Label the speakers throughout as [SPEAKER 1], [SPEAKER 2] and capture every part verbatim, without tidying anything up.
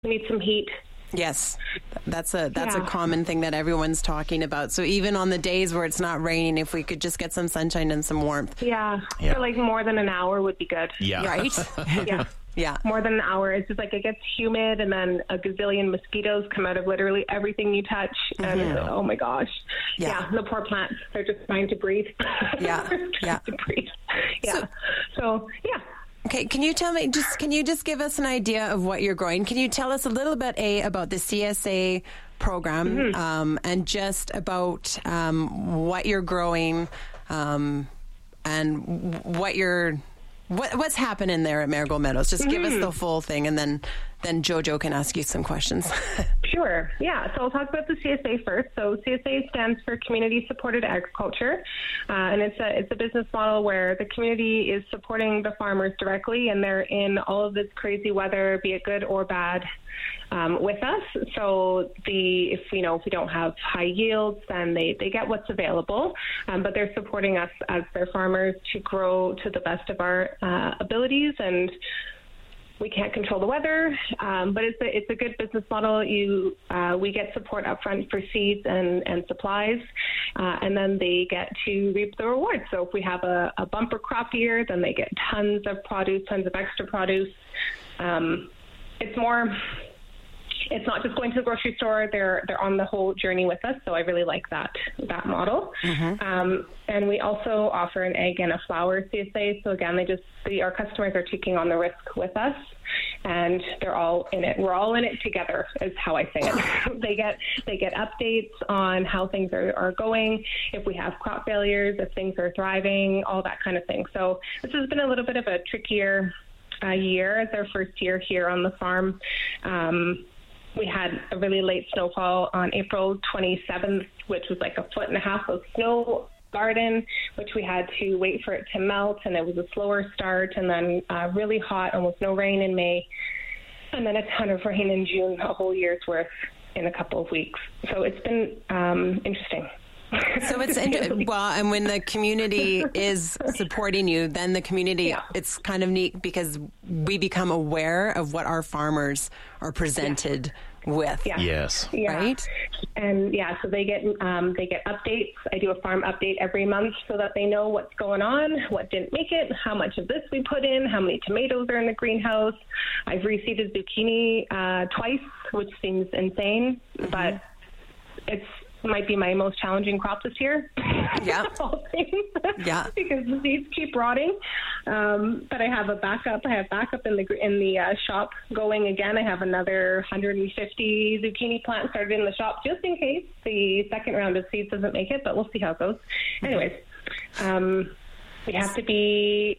[SPEAKER 1] We need some heat.
[SPEAKER 2] Yes, that's a that's
[SPEAKER 1] Yeah.
[SPEAKER 2] a common thing that everyone's talking about. So even on the days where it's not raining, if we could just get some sunshine and some warmth.
[SPEAKER 1] Yeah,
[SPEAKER 3] Yeah.
[SPEAKER 1] for like more than an hour would be good.
[SPEAKER 3] Yeah.
[SPEAKER 2] Right?
[SPEAKER 1] Yeah.
[SPEAKER 2] Yeah.
[SPEAKER 1] More than an hour. It's just like it gets humid, and then a gazillion mosquitoes come out of literally everything you touch. And it's like, oh my gosh.
[SPEAKER 2] Yeah.
[SPEAKER 1] Yeah. The poor plants, they're just trying to breathe.
[SPEAKER 2] Yeah.
[SPEAKER 1] They're trying
[SPEAKER 2] Yeah.
[SPEAKER 1] to breathe. Yeah.
[SPEAKER 2] So-
[SPEAKER 1] So, yeah.
[SPEAKER 2] Okay, can you tell me, just can you just give us an idea of what you're growing? Can you tell us a little bit, A, about the C S A program
[SPEAKER 1] Mm-hmm.
[SPEAKER 2] um, and just about um, what you're growing um, and what you're, what, what's happening there at Marigold Meadows? Just give
[SPEAKER 1] Mm-hmm.
[SPEAKER 2] us the full thing, and then, then Jojo can ask you some questions.
[SPEAKER 1] Sure. Yeah. So I'll talk about the C S A first. So C S A stands for Community Supported Agriculture, uh, and it's a it's a business model where the community is supporting the farmers directly, and they're in all of this crazy weather, be it good or bad, um, with us. So the if you know if we don't have high yields, then they they get what's available, um, but they're supporting us as their farmers to grow to the best of our uh, abilities. And we can't control the weather, um, but it's a it's a good business model. You uh, we get support upfront for seeds and and supplies, uh, and then they get to reap the rewards. So if we have a, a bumper crop year, then they get tons of produce, tons of extra produce. Um, it's more. It's not just going to the grocery store. They're they're on the whole journey with us. So I really like that that model. Mm-hmm. Um, and we also offer an egg and a flour C S A. So again, they just the, our customers are taking on the risk with us, and they're all in it. We're all in it together, is how I say it. they get they get updates on how things are, are going, if we have crop failures, if things are thriving, all that kind of thing. So this has been a little bit of a trickier uh, year. It's our first year here on the farm. Um, We had a really late snowfall on April twenty-seventh, which was like a foot and a half of snow garden, which we had to wait for it to melt, and it was a slower start, and then uh, really hot, almost no rain in May, and then a ton of rain in June, a whole year's worth in a couple of weeks. So it's been um, interesting.
[SPEAKER 2] So it's inter- well, and when the community is supporting you, then the community,
[SPEAKER 1] Yeah.
[SPEAKER 2] it's kind of neat because we become aware of what our farmers are presented with.
[SPEAKER 1] Yeah.
[SPEAKER 3] Yes.
[SPEAKER 1] Yeah.
[SPEAKER 2] Right?
[SPEAKER 1] And yeah, so they get um, they get updates. I do a farm update every month so that they know what's going on, what didn't make it, how much of this we put in, how many tomatoes are in the greenhouse. I've reseeded zucchini uh, twice, which seems insane, mm-hmm. but it's might be my most challenging crop this year.
[SPEAKER 2] Yeah.
[SPEAKER 1] All things.
[SPEAKER 2] Yeah.
[SPEAKER 1] Because the seeds keep rotting. Um, but I have a backup. I have backup in the in the uh, shop going again. I have another one hundred fifty zucchini plants started in the shop just in case the second round of seeds doesn't make it. But we'll see how it goes. Anyways, um, we have to be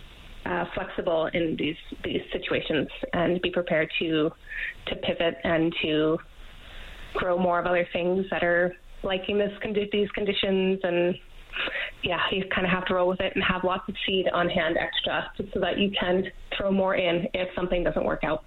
[SPEAKER 1] uh, flexible in these these situations and be prepared to to pivot and to grow more of other things that are liking this condi- these conditions. And yeah, you kind of have to roll with it and have lots of seed on hand extra just so that you can throw more in if something doesn't work out.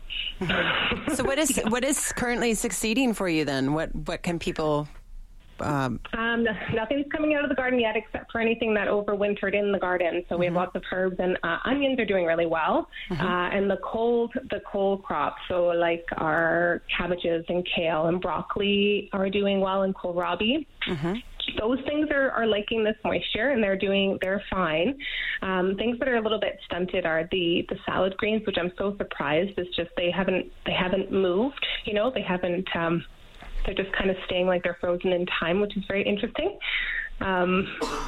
[SPEAKER 2] So what is what is currently succeeding for you then? What what can people um,
[SPEAKER 1] Um, nothing's coming out of the garden yet except for anything that overwintered in the garden. So we have lots of herbs, and uh, onions are doing really well. Uh, and the cold, the cold crops, so like our cabbages and kale and broccoli are doing well, and kohlrabi. Those things are, are liking this moisture, and they're doing they're fine. Um, things that are a little bit stunted are the, the salad greens, which I'm so surprised. It's just they haven't they haven't moved. You know, they haven't. Um, they're just kind of staying like they're frozen in time, which is very interesting. Um,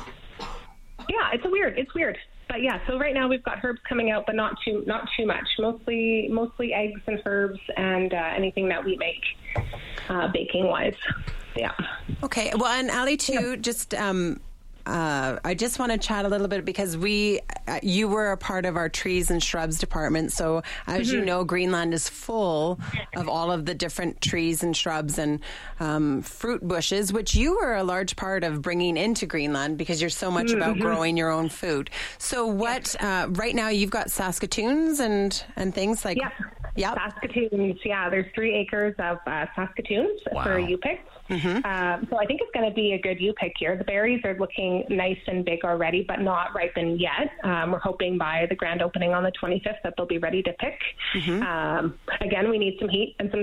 [SPEAKER 1] yeah, it's a weird. It's weird. But yeah, so right now we've got herbs coming out, but not too not too much. Mostly mostly eggs and herbs and uh, anything that we make uh, baking wise. Yeah.
[SPEAKER 2] Okay. Well, and Ali, too, just um, uh, I just want to chat a little bit because we, uh, you were a part of our trees and shrubs department. So as mm-hmm. you know, Greenland is full of all of the different trees and shrubs and um, fruit bushes, which you were a large part of bringing into Greenland because you're so much mm-hmm. about growing your own food. So what, uh, right now you've got Saskatoons and, and things like,
[SPEAKER 1] yeah.
[SPEAKER 2] Yep.
[SPEAKER 1] Saskatoons. Yeah, there's three acres of uh, Saskatoons
[SPEAKER 3] Wow.
[SPEAKER 1] for U-Picks. Mm-hmm. Um, so I think it's going to be a good U-Pick here. The berries are looking nice and big already, but not ripened yet. Um, we're hoping by the grand opening on the twenty-fifth that they'll be ready to pick. Mm-hmm. Um, again, we need some heat and some